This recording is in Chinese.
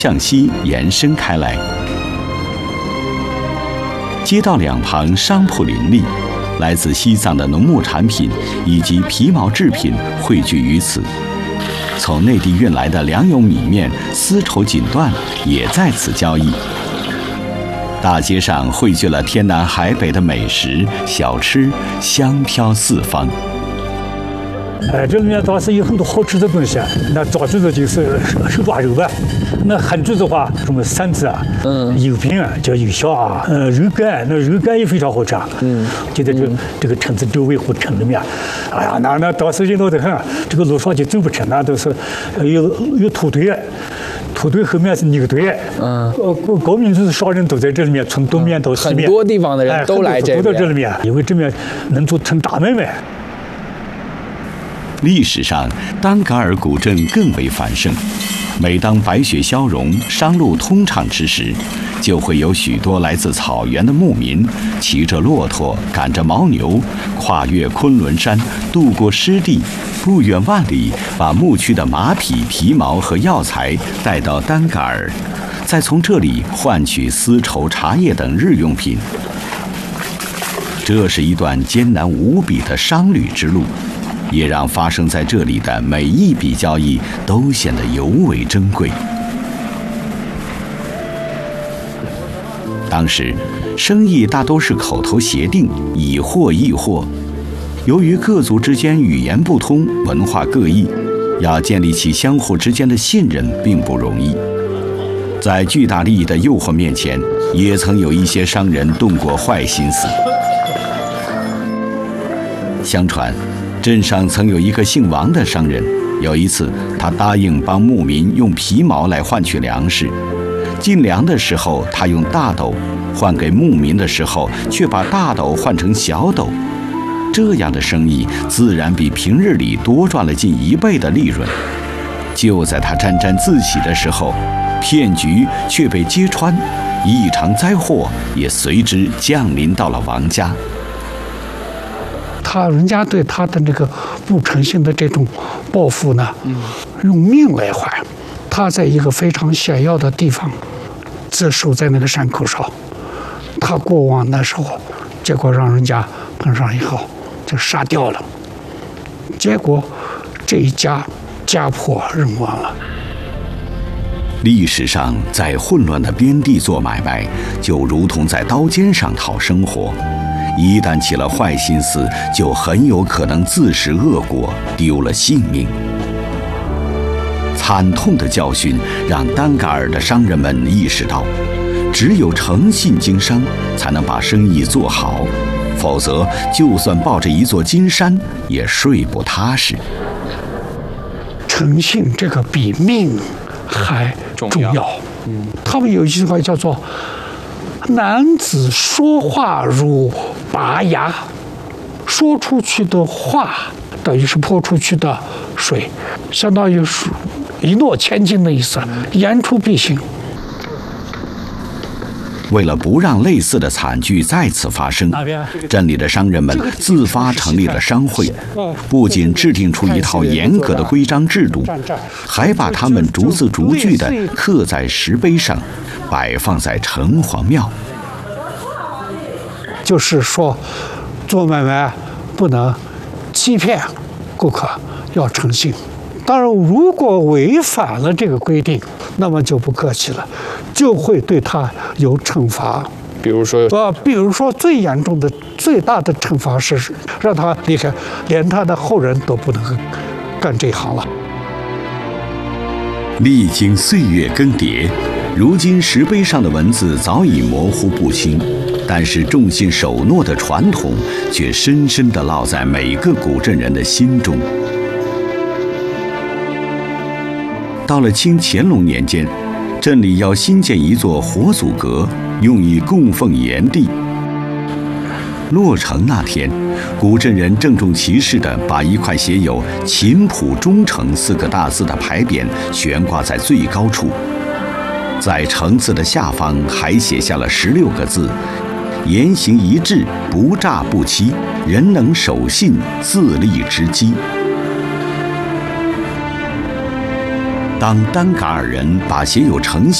向西延伸开来。街道两旁商铺林立，来自西藏的农牧产品以及皮毛制品汇聚于此。从内地运来的粮油米面、丝绸锦缎也在此交易。大街上汇聚了天南海北的美食小吃，香飘四方。 这里面倒是有很多好吃的东西啊。那早猪的就是手抓肉吧，那汉猪的话，什么鳝子啊，油饼啊，叫油小啊，肉干，那肉干也非常好吃啊。就在这个城子周围或城里面，哎呀，那倒是热闹得很，这个路上就走不成，那都是有土堆。土堆后面是牛堆，高民族的商人都在这里面，从东面到西面， 很多地方的人都来这边， 都到这里面，因为这边能做成大买卖。 历史上，丹噶尔古镇更为繁盛。每当白雪消融、商路通畅之时，就会有许多来自草原的牧民，骑着骆驼，赶着牦牛，跨越昆仑山，渡过湿地，不远万里，把牧区的马匹、皮毛和药材带到丹噶尔，再从这里换取丝绸、茶叶等日用品。这是一段艰难无比的商旅之路，也让发生在这里的每一笔交易都显得尤为珍贵。当时，生意大都是口头协定，以货易货。由于各族之间语言不通，文化各异，要建立起相互之间的信任并不容易。在巨大利益的诱惑面前，也曾有一些商人动过坏心思。相传，镇上曾有一个姓王的商人，有一次他答应帮牧民用皮毛来换取粮食，进粮的时候他用大斗，换给牧民的时候却把大斗换成小斗，这样的生意自然比平日里多赚了近1倍的利润。就在他沾沾自喜的时候，骗局却被揭穿，一场灾祸也随之降临到了王家。 人家对他的这个不诚信的这种报复呢，用命来还。他在一个非常险要的地方，自守在那个山口上，他过往那时候，结果让人家碰上以后就杀掉了，结果这一家家破人亡了。 历史上，在混乱的边地做买卖，就如同在刀尖上讨生活。一旦起了坏心思，就很有可能自食恶果，丢了性命。惨痛的教训让丹噶尔的商人们意识到，只有诚信经商，才能把生意做好，否则就算抱着一座金山，也睡不踏实。 诚信这个比命还重要。他们有一句话叫做“男子说话如拔牙”，说出去的话等于是泼出去的水，相当于是一诺千金的意思，言出必行。 为了不让类似的惨剧再次发生，镇里的商人们自发成立了商会，不仅制定出一套严格的规章制度，还把它们逐字逐句地刻在石碑上，摆放在城隍庙。 就是说，做买卖不能欺骗顾客，要诚信。当然，如果违反了这个规定，那么就不客气了，就会对他有惩罚。 比如说最严重的、最大的惩罚是让他离开，连他的后人都不能干这一行了。 历经岁月更迭，如今石碑上的文字早已模糊不清，但是重信守诺的传统却深深地烙在每个古镇人的心中。到了清乾隆年间，镇里要新建一座活祖阁，用以供奉炎帝。落成那天，古镇人郑重其事地把一块写有“秦谱忠诚”4个大字的牌匾悬挂在最高处，在城字的下方还写下了16个字：“言行一致，不诈不欺，人能守信，自立之基。” 当丹噶尔人把写有诚信